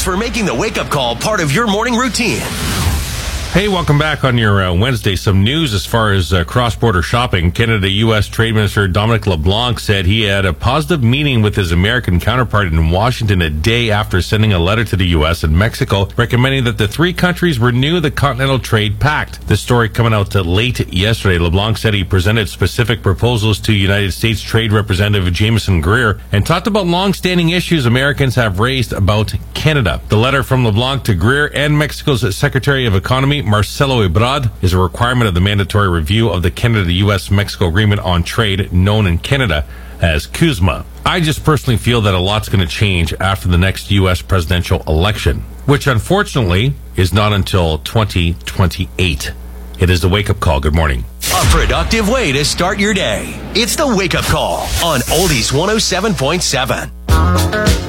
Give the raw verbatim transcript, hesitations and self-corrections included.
for making the wake-up call part of your morning routine. Hey, welcome back on your uh, Wednesday. Some news as far as uh, cross-border shopping. Canada-U S Trade Minister Dominic LeBlanc said he had a positive meeting with his American counterpart in Washington a day after sending a letter to the U S and Mexico recommending that the three countries renew the Continental Trade Pact. This story coming out uh, late yesterday. LeBlanc said he presented specific proposals to United States Trade Representative Jameson Greer and talked about long-standing issues Americans have raised about Canada. The letter from LeBlanc to Greer and Mexico's Secretary of Economy, Marcelo Ebrard, is a requirement of the mandatory review of the Canada-U S Mexico Agreement on Trade, known in Canada as CUSMA. I just personally feel that a lot's going to change after the next U S presidential election, which unfortunately is not until twenty twenty-eight. It is the wake-up call. Good morning. A productive way to start your day. It's the wake-up call on Oldies one oh seven point seven.